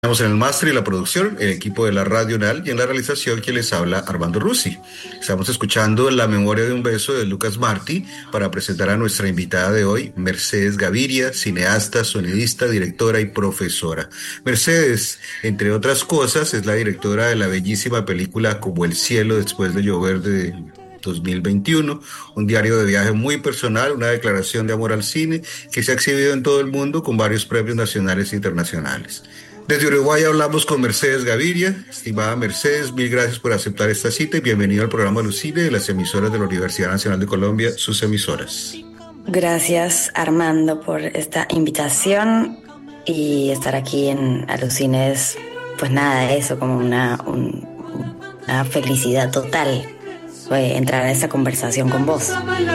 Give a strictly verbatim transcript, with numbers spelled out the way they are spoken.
Estamos en el máster y la producción, el equipo de la Radio Unal, y en la realización quien les habla, Armando Rusi. Estamos escuchando La memoria de un beso de Lucas Martí para presentar a nuestra invitada de hoy, Mercedes Gaviria, cineasta, sonidista, directora y profesora. Mercedes, entre otras cosas, es la directora de la bellísima película Como el cielo después de llover de dos mil veintiuno, un diario de viaje muy personal, una declaración de amor al cine que se ha exhibido en todo el mundo con varios premios nacionales e internacionales. Desde Uruguay hablamos con Mercedes Gaviria. Estimada Mercedes, mil gracias por aceptar esta cita y bienvenido al programa Lucine de las emisoras de la Universidad Nacional de Colombia, sus emisoras. Gracias, Armando, por esta invitación y estar aquí en Alucine es, pues nada, eso, como una, un, una felicidad total, pues, entrar a esta conversación con vos.